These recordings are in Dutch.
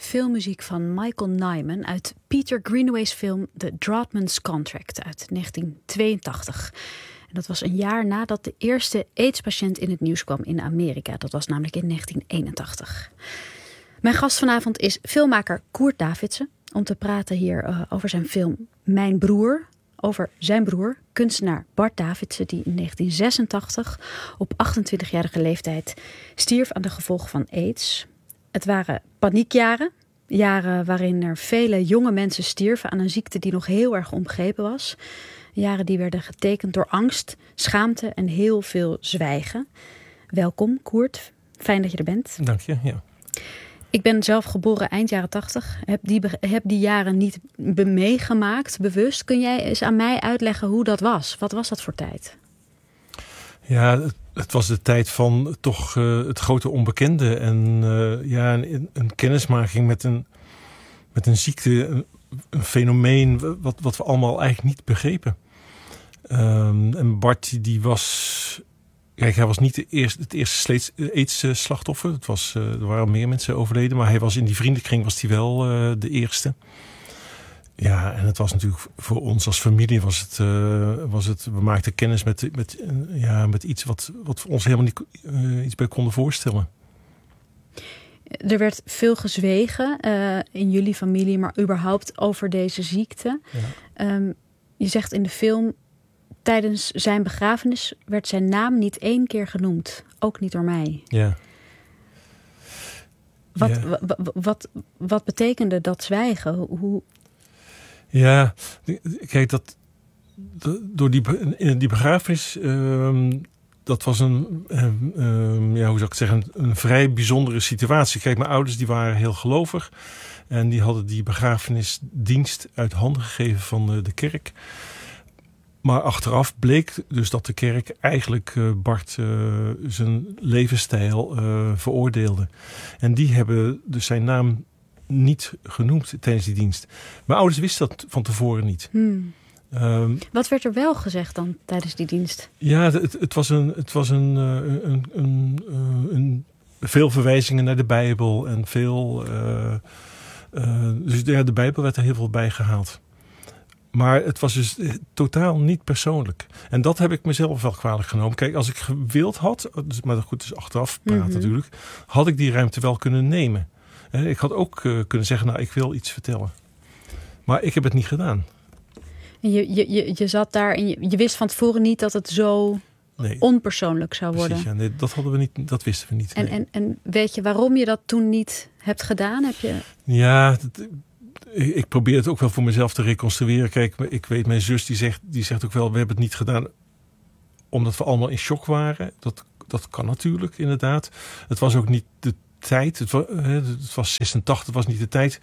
filmmuziek van Michael Nyman uit Peter Greenaway's film The Draughtsman's Contract uit 1982. En dat was een jaar nadat de eerste AIDS-patiënt in het nieuws kwam in Amerika. Dat was namelijk in 1981. Mijn gast vanavond is filmmaker Koert Davidsen om te praten hier over zijn film Mijn Broer. Over zijn broer, kunstenaar Bart Davidsen, die in 1986 op 28-jarige leeftijd stierf aan de gevolgen van AIDS. Het waren paniekjaren, jaren waarin er vele jonge mensen stierven aan een ziekte die nog heel erg onbegrepen was. Jaren die werden getekend door angst, schaamte en heel veel zwijgen. Welkom, Koert. Fijn dat je er bent. Dank je, ja. Ik ben zelf geboren eind jaren 80. Heb die jaren niet meegemaakt, bewust. Kun jij eens aan mij uitleggen hoe dat was? Wat was dat voor tijd? Ja, het was de tijd van toch het grote onbekende. En een kennismaking met een ziekte. Een fenomeen wat we allemaal eigenlijk niet begrepen. En Bart die was... Kijk, hij was niet het eerste AIDS-slachtoffer. Er waren meer mensen overleden. Maar hij was in die vriendenkring wel de eerste. Ja, en het was natuurlijk voor ons als familie we maakten kennis met iets wat we ons helemaal niet iets bij konden voorstellen. Er werd veel gezwegen in jullie familie, maar überhaupt over deze ziekte. Ja. Je zegt in de film, tijdens zijn begrafenis werd zijn naam niet 1 keer genoemd. Ook niet door mij. Ja. Wat betekende dat zwijgen? Hoe... Ja, kijk, door die begrafenis, dat was hoe zou ik het zeggen, een vrij bijzondere situatie. Kijk, mijn ouders die waren heel gelovig en die hadden die begrafenisdienst uit handen gegeven van de kerk. Maar achteraf bleek dus dat de kerk eigenlijk Bart zijn levensstijl veroordeelde. En die hebben dus zijn naam niet genoemd tijdens die dienst. Mijn ouders wisten dat van tevoren niet. Wat werd er wel gezegd dan tijdens die dienst? Ja, het was veel verwijzingen naar de Bijbel en veel. Dus ja, de Bijbel werd er heel veel bij gehaald. Maar het was dus totaal niet persoonlijk. En dat heb ik mezelf wel kwalijk genomen. Kijk, als ik gewild had, maar goed, dus achteraf praten natuurlijk, had ik die ruimte wel kunnen nemen. Ik had ook kunnen zeggen, nou, ik wil iets vertellen. Maar ik heb het niet gedaan. En je zat daar en je wist van tevoren niet dat het zo onpersoonlijk zou worden. Precies, ja, nee, dat wisten we niet. En weet je waarom je dat toen niet hebt gedaan? Ja, ik probeer het ook wel voor mezelf te reconstrueren. Kijk, ik weet, mijn zus die zegt ook wel, we hebben het niet gedaan omdat we allemaal in shock waren. Dat kan natuurlijk, inderdaad. Het was ook niet de tijd. Het was 86, het was niet de tijd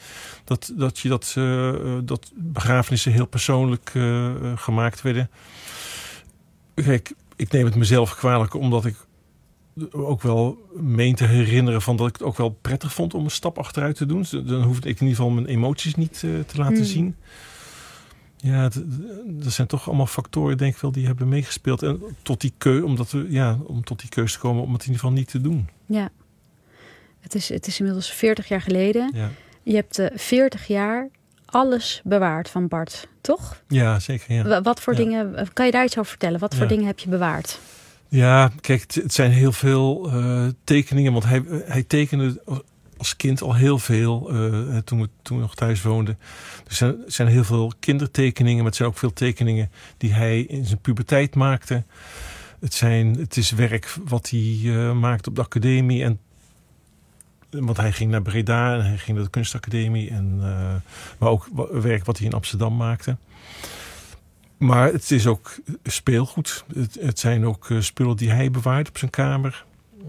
dat begrafenissen heel persoonlijk gemaakt werden. Kijk, ik neem het mezelf kwalijk omdat ik ook wel meen te herinneren van dat ik het ook wel prettig vond om een stap achteruit te doen. Dan hoefde ik in ieder geval mijn emoties niet te laten zien. Ja, dat zijn toch allemaal factoren, denk ik wel, die hebben meegespeeld. En tot die om tot die keuze te komen om het in ieder geval niet te doen. Ja, het is inmiddels 40 jaar geleden. Ja. Je hebt 40 jaar alles bewaard van Bart, toch? Ja, zeker. Ja. Wat voor dingen, kan je daar iets over vertellen? Wat voor dingen heb je bewaard? Ja, kijk, het zijn heel veel tekeningen. Want hij tekende als kind al heel veel toen we nog thuis woonden. Dus er zijn heel veel kindertekeningen. Maar het zijn ook veel tekeningen die hij in zijn puberteit maakte. Het is werk wat hij maakte op de academie. Want hij ging naar Breda en hij ging naar de kunstacademie. Maar ook werk wat hij in Amsterdam maakte. Maar het is ook speelgoed. Het zijn ook spullen die hij bewaart op zijn kamer.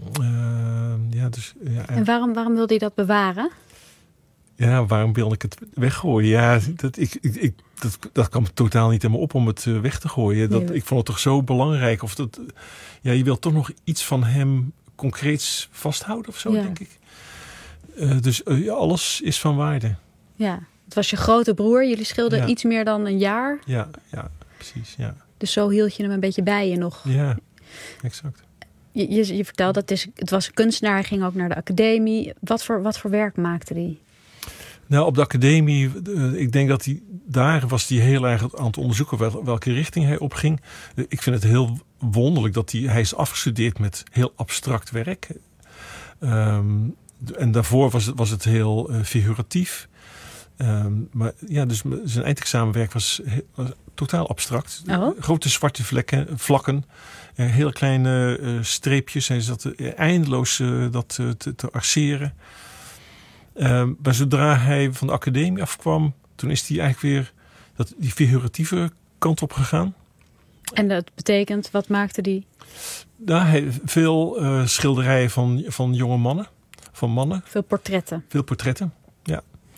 En waarom wilde hij dat bewaren? Ja, waarom wilde ik het weggooien? Ja, dat kwam totaal niet in me op om het weg te gooien. Nee. Ik vond het toch zo belangrijk. Je wilt toch nog iets van hem concreets vasthouden of zo, denk ik. Dus alles is van waarde. Ja, het was je grote broer. Jullie scheelden iets meer dan een jaar. Ja, precies, ja. Dus zo hield je hem een beetje bij je nog. Ja, exact. Je vertelde, het was een kunstenaar. Hij ging ook naar de academie. Wat voor werk maakte hij? Nou, op de academie, ik denk dat was hij heel erg aan het onderzoeken welke richting hij opging. Ik vind het heel wonderlijk dat hij is afgestudeerd met heel abstract werk. En daarvoor was het heel figuratief. Maar ja, dus zijn eindexamenwerk was totaal abstract. Oh. Grote zwarte vlakken. Hele kleine streepjes. Hij zat eindeloos dat te arceren. Maar zodra hij van de academie afkwam, toen is hij eigenlijk weer die figuratieve kant op gegaan. En dat betekent, wat maakte die? Daar hij veel schilderijen van jonge mannen. Van mannen. Veel portretten. Veel portretten, ja.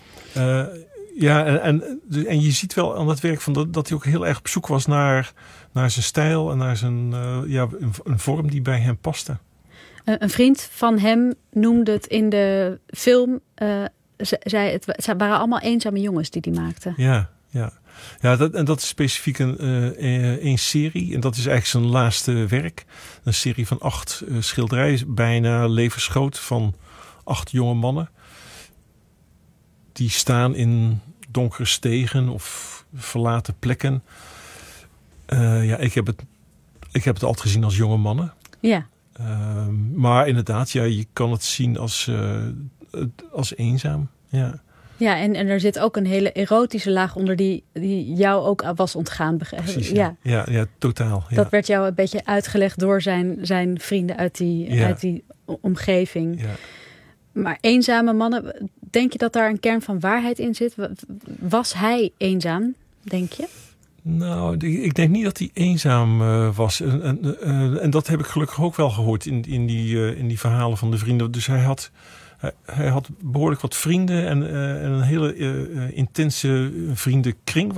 En je ziet wel aan dat werk dat hij ook heel erg op zoek was naar zijn stijl en naar een vorm die bij hem paste. Een vriend van hem noemde het in de film, het waren allemaal eenzame jongens die maakte. Ja. Dat is specifiek een serie. En dat is eigenlijk zijn laatste werk. Een serie van 8 schilderijen, bijna levensgroot, van 8 jonge mannen. Die staan in donkere stegen of verlaten plekken. Ik heb het altijd gezien als jonge mannen. Ja. Maar inderdaad, je kan het zien als eenzaam. Ja. Ja, en er zit ook een hele erotische laag onder die jou ook was ontgaan. Precies, ja, totaal. Ja. Dat werd jou een beetje uitgelegd door zijn vrienden uit die omgeving. Ja. Maar eenzame mannen, denk je dat daar een kern van waarheid in zit? Was hij eenzaam, denk je? Nou, ik denk niet dat hij eenzaam was. En dat heb ik gelukkig ook wel gehoord in die verhalen van de vrienden. Dus hij had behoorlijk wat vrienden en een hele intense vriendenkring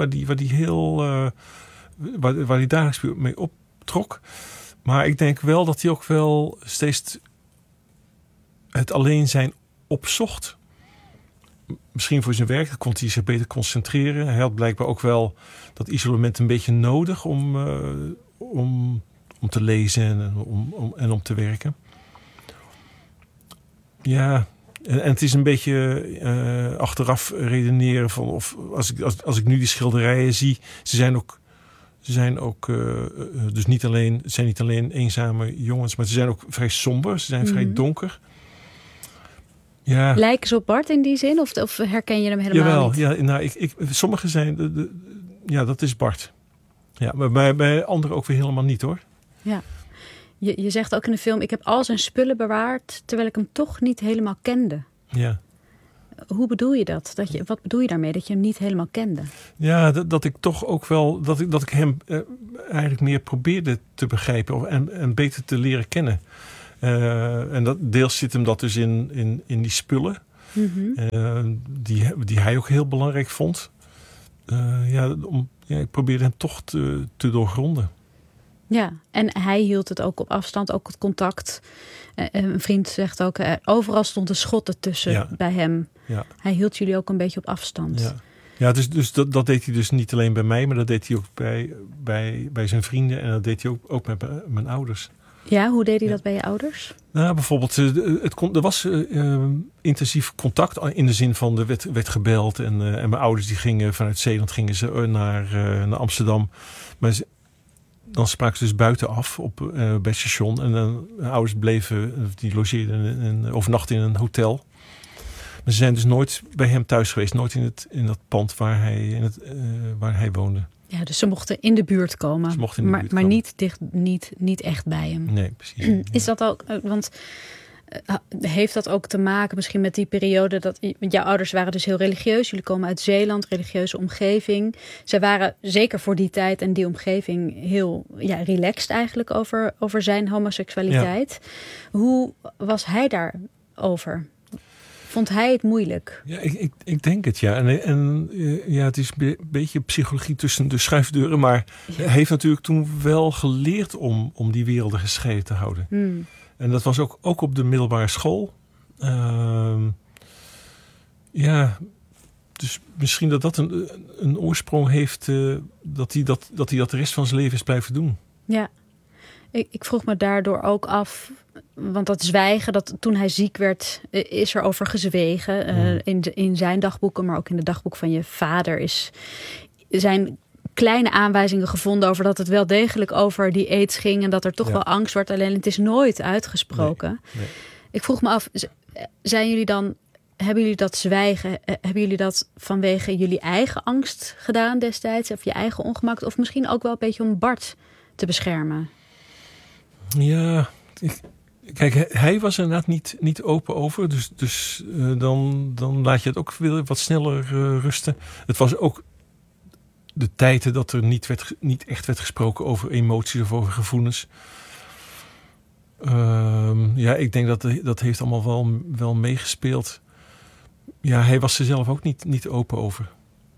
waar hij dagelijks mee optrok. Maar ik denk wel dat hij ook wel steeds het alleen zijn opzocht. Misschien voor zijn werk, dan kon hij zich beter concentreren. Hij had blijkbaar ook wel dat isolement een beetje nodig om te lezen en om te werken. Ja, en het is een beetje achteraf redeneren van of als ik nu die schilderijen zie, ze zijn ook dus niet alleen eenzame jongens, maar ze zijn ook vrij somber, ze zijn vrij donker. Ja. Lijken ze op Bart in die zin? Of herken je hem helemaal niet? Jawel, sommige zijn... dat is Bart. Ja, maar bij anderen ook weer helemaal niet, hoor. Ja. Je zegt ook in de film, ik heb al zijn spullen bewaard, terwijl ik hem toch niet helemaal kende. Ja. Hoe bedoel je dat? Wat bedoel je daarmee, dat je hem niet helemaal kende? Ja, dat ik toch ook wel... Dat ik hem eigenlijk meer probeerde te begrijpen en beter te leren kennen. En deels zit hem dat dus in die spullen. Mm-hmm. Die hij ook heel belangrijk vond. Ik probeerde hem toch te doorgronden. Ja, en hij hield het ook op afstand, ook het contact. Een vriend zegt ook, overal stonden schotten tussen bij hem. Ja. Hij hield jullie ook een beetje op afstand. Ja, dus dat deed hij dus niet alleen bij mij, maar dat deed hij ook bij zijn vrienden. En dat deed hij ook met mijn ouders. Ja, hoe deed hij dat bij je ouders? Nou, bijvoorbeeld, er was intensief contact in de zin van er werd gebeld. En mijn ouders die gingen vanuit Zeeland naar Amsterdam. Maar dan spraken ze dus buiten af bij het station. En mijn ouders die logeerden en overnachten in een hotel. Maar ze zijn dus nooit bij hem thuis geweest. Nooit in dat pand waar hij woonde. Ja, dus ze mochten in de buurt komen. Maar niet echt bij hem. Nee, precies. Is dat ook, want heeft dat ook te maken misschien met die periode dat jouw ouders waren dus heel religieus. Jullie komen uit Zeeland, religieuze omgeving. Zij waren zeker voor die tijd en die omgeving heel relaxed eigenlijk over zijn homoseksualiteit. Ja. Hoe was hij daarover? Vond hij het moeilijk? Ja, ik denk het, ja. En het is een beetje psychologie tussen de schuifdeuren. Maar hij heeft natuurlijk toen wel geleerd om die werelden gescheiden te houden. En dat was ook op de middelbare school. Dus misschien dat een oorsprong heeft dat hij dat de rest van zijn leven is blijven doen. Ja, ik vroeg me daardoor ook af, want dat zwijgen, dat toen hij ziek werd, is er over gezwegen. In zijn dagboeken, maar ook in het dagboek van je vader zijn kleine aanwijzingen gevonden over dat het wel degelijk over die aids ging en dat er toch wel angst wordt. Alleen het is nooit uitgesproken. Nee. Ik vroeg me af, hebben jullie dat zwijgen, hebben jullie dat vanwege jullie eigen angst gedaan destijds? Of je eigen ongemak? Of misschien ook wel een beetje om Bart te beschermen? Ja, kijk, hij was er inderdaad niet open over. Dus dan laat je het ook weer wat sneller rusten. Het was ook de tijden dat er niet echt werd gesproken over emoties of over gevoelens. Ik denk dat heeft allemaal wel meegespeeld. Ja, hij was er zelf ook niet open over.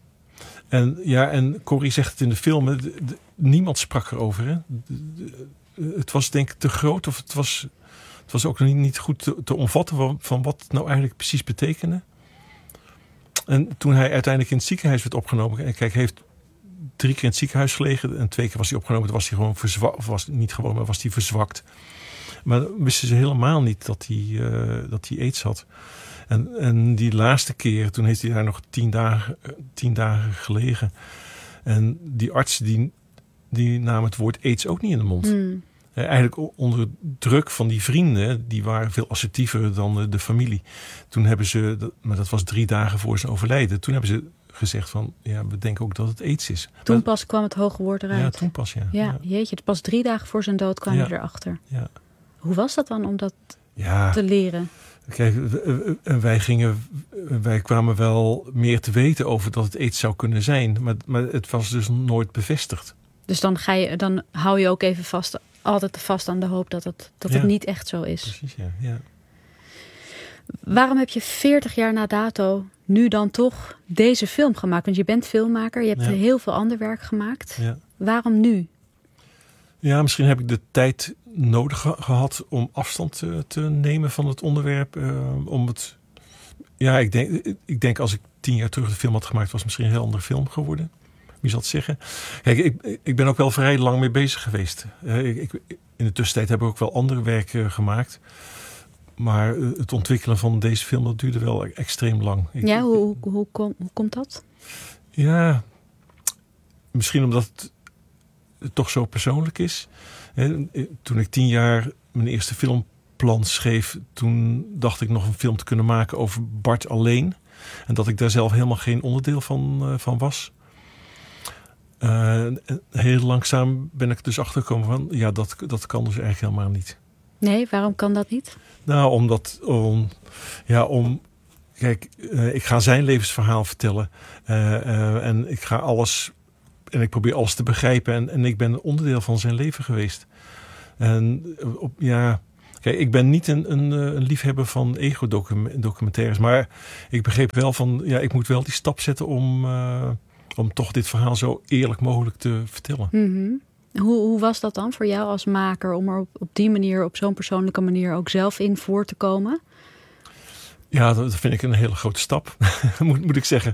En Corrie zegt het in de film. Niemand sprak erover. Hè? Het was denk ik te groot. Of het was ook niet goed te omvatten van wat het nou eigenlijk precies betekende. En toen hij uiteindelijk in het ziekenhuis werd opgenomen. En kijk, hij heeft 3 keer in het ziekenhuis gelegen. En 2 keer was hij opgenomen. Toen was hij gewoon verzwakt. Of was niet gewoon, maar was hij verzwakt. Maar wisten ze helemaal niet dat hij aids had. En die laatste keer, toen heeft hij daar nog 10 dagen gelegen. En die arts die nam het woord aids ook niet in de mond. Eigenlijk onder druk van die vrienden, die waren veel assertiever dan de familie. Toen hebben ze, maar dat was 3 dagen voor zijn overlijden. Toen hebben ze gezegd van, ja, we denken ook dat het aids is. Toen pas kwam het hoge woord eruit. Ja, toen pas, ja. Ja, jeetje, pas 3 dagen voor zijn dood kwam je erachter. Ja. Hoe was dat dan om dat te leren? Kijk, wij kwamen wel meer te weten over dat het aids zou kunnen zijn. Maar het was dus nooit bevestigd. Dus dan hou je ook even altijd vast aan de hoop dat het niet echt zo is. Precies, ja. Waarom heb je 40 jaar na dato nu dan toch deze film gemaakt? Want je bent filmmaker, je hebt heel veel ander werk gemaakt. Ja. Waarom nu? Ja, misschien heb ik de tijd nodig gehad om afstand te nemen van het onderwerp. Ik denk als ik 10 jaar terug de film had gemaakt, was het misschien een heel andere film geworden. Wie zal het zeggen? Kijk, ik ben ook wel vrij lang mee bezig geweest. In de tussentijd heb ik ook wel andere werk gemaakt. Maar het ontwikkelen van deze film, dat duurde wel extreem lang. Hoe komt dat? Ja, misschien omdat het toch zo persoonlijk is. Toen ik 10 jaar mijn eerste filmplan schreef, toen dacht ik nog een film te kunnen maken over Bart alleen. En dat ik daar zelf helemaal geen onderdeel van was. Heel langzaam ben ik dus achtergekomen van, ja, dat kan dus eigenlijk helemaal niet. Nee, waarom kan dat niet? Nou, kijk, ik ga zijn levensverhaal vertellen. En ik ga alles, en ik probeer alles te begrijpen. En ik ben een onderdeel van zijn leven geweest. En kijk, ik ben niet een liefhebber van ego-documentaires. Maar ik begreep wel van, ja, ik moet wel die stap zetten om toch dit verhaal zo eerlijk mogelijk te vertellen. Mm-hmm. Hoe was dat dan voor jou als maker om er op die manier, op zo'n persoonlijke manier ook zelf in voor te komen? Ja, dat vind ik een hele grote stap, moet ik zeggen.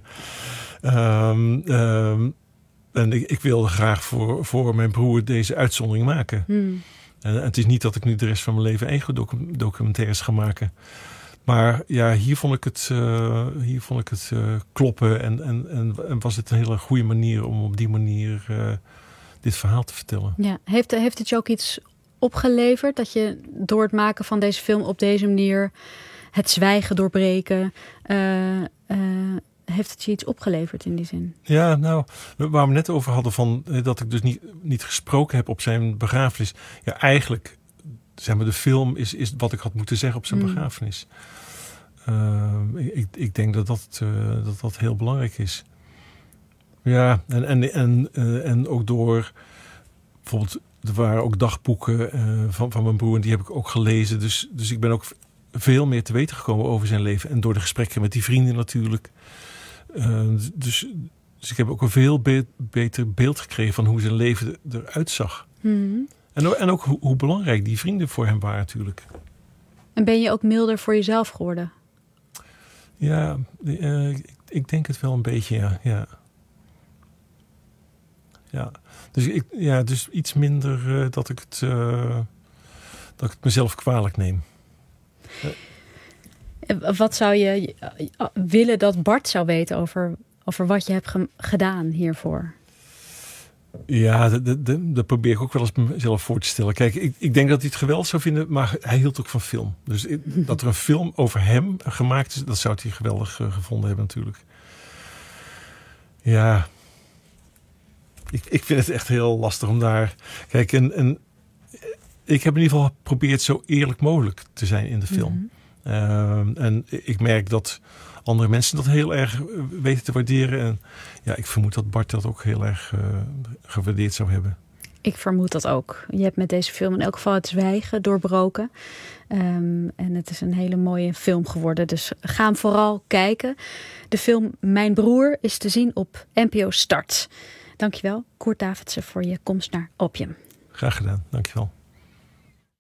En ik wilde graag voor mijn broer deze uitzondering maken. En het is niet dat ik nu de rest van mijn leven ego-documentaires ga maken. Maar ja, hier vond ik het kloppen. En was het een hele goede manier om op die manier dit verhaal te vertellen. Ja. Heeft het je ook iets opgeleverd? Dat je door het maken van deze film op deze manier het zwijgen doorbreken... heeft het je iets opgeleverd in die zin? Ja, nou, waar we net over hadden van dat ik dus niet gesproken heb op zijn begrafenis. Ja, eigenlijk, zeg maar, de film is wat ik had moeten zeggen op zijn begrafenis. Ik denk dat heel belangrijk is. Ja, en ook door bijvoorbeeld, er waren ook dagboeken van mijn broer en die heb ik ook gelezen. Dus ik ben ook veel meer te weten gekomen over zijn leven. En door de gesprekken met die vrienden natuurlijk. Dus ik heb ook een veel beter beeld gekregen van hoe zijn leven eruit zag. Mm-hmm. En ook hoe belangrijk die vrienden voor hem waren natuurlijk. En ben je ook milder voor jezelf geworden? Ja, ik denk het wel een beetje, ja. Ja, dus iets minder dat ik het... dat ik het mezelf kwalijk neem. Wat zou je willen dat Bart zou weten over wat je hebt gedaan hiervoor? Ja, dat probeer ik ook wel eens mezelf voor te stellen. Kijk, ik denk dat hij het geweldig zou vinden, maar hij hield ook van film. Dus dat er een film over hem gemaakt is, dat zou hij geweldig gevonden hebben natuurlijk. Ja, ik vind het echt heel lastig om daar... Kijk, en ik heb in ieder geval geprobeerd zo eerlijk mogelijk te zijn in de film. Mm-hmm. En ik merk dat andere mensen dat heel erg weten te waarderen. En ja, ik vermoed dat Bart dat ook heel erg gewaardeerd zou hebben. Ik vermoed dat ook. Je hebt met deze film in elk geval het zwijgen doorbroken. En het is een hele mooie film geworden. Dus ga hem vooral kijken. De film Mijn Broer is te zien op NPO Start. Dankjewel, Koert Davidsen, voor je komst naar Opium. Graag gedaan, dankjewel.